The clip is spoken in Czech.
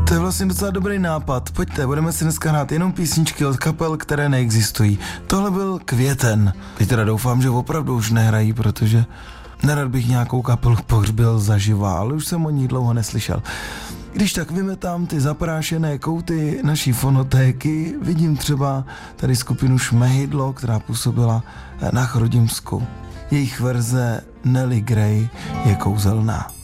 To je vlastně docela dobrý nápad. Pojďte, budeme si dneska hrát jenom písničky od kapel, které neexistují. Tohle byl Květen. Teď teda doufám, že opravdu už nehrají, protože nerad bych nějakou kapelu pohřbil zaživa, ale už jsem o ní dlouho neslyšel. Když tak vymetám ty zaprášené kouty naší fonotéky, vidím třeba tady skupinu Šmehidlo, která působila na Chrudimsku. Jejich verze Nelly Gray je kouzelná.